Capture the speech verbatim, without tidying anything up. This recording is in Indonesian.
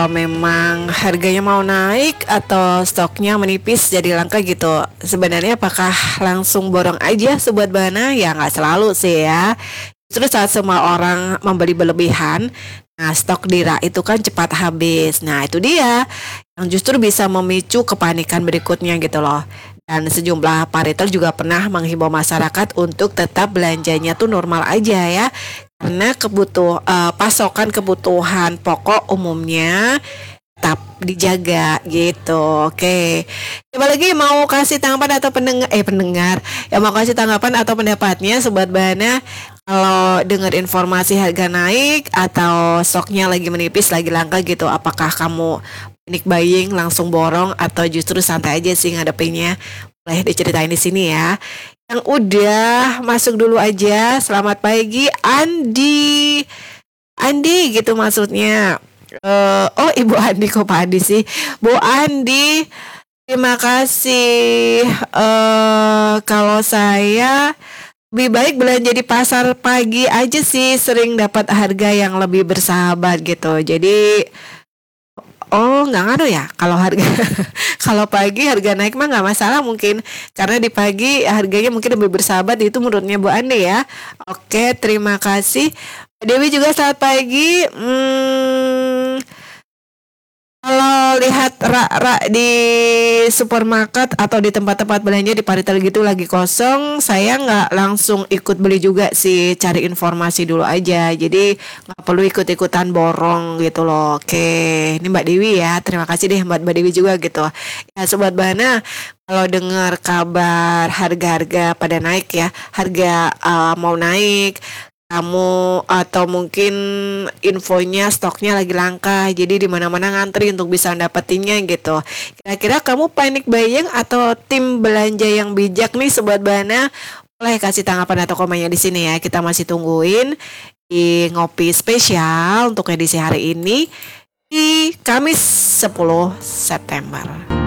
Kalau memang harganya mau naik atau stoknya menipis jadi langka gitu, sebenarnya apakah langsung borong aja sobat Bana? Ya nggak selalu sih ya. Terus saat semua orang membeli berlebihan, nah stok dira itu kan cepat habis. Nah itu dia yang justru bisa memicu kepanikan berikutnya gitu loh. Dan sejumlah paritel juga pernah menghimbau masyarakat untuk tetap belanjanya tuh normal aja ya. Karena kebutuh eh, pasokan kebutuhan pokok umumnya tetap dijaga gitu. Oke. Coba lagi mau kasih tanggapan atau pendengar eh pendengar ya mau kasih tanggapan atau pendapatnya sobat Bana kalau dengar informasi harga naik atau stoknya lagi menipis lagi langka gitu, apakah kamu panic buying langsung borong atau justru santai aja sih ngadepinnya? Boleh diceritain di sini ya. Yang udah masuk dulu aja. Selamat pagi Andi. Andi gitu maksudnya. Eh, oh Ibu Andi kok Pak Andi sih? Bu Andi, terima kasih. Eh kalau saya lebih baik belanja di pasar pagi aja sih, sering dapat harga yang lebih bersahabat gitu. Jadi oh nggak ngaruh ya kalau harga kalau pagi harga naik mah nggak masalah mungkin karena di pagi harganya mungkin lebih bersahabat itu menurutnya Bu Andi ya. Oke terima kasih. Mbak Dewi juga selamat pagi. Hmm, kalau lihat rak-rak di supermarket atau di tempat-tempat belanja di paritel gitu lagi kosong, saya nggak langsung ikut beli juga sih, cari informasi dulu aja. Jadi nggak perlu ikut-ikutan borong gitu loh. Oke, ini Mbak Dewi ya. Terima kasih deh Mbak Mbak Dewi juga gitu. Ya Sobat Bana, kalau dengar kabar harga-harga pada naik ya, harga uh, mau naik kamu atau mungkin infonya stoknya lagi langka jadi di mana-mana ngantri untuk bisa dapetinnya gitu. Kira-kira kamu panic buying atau tim belanja yang bijak nih Sobat Bana? Boleh kasih tanggapan atau komennya di sini ya. Kita masih tungguin di ngopi spesial untuk edisi hari ini di Kamis sepuluh September.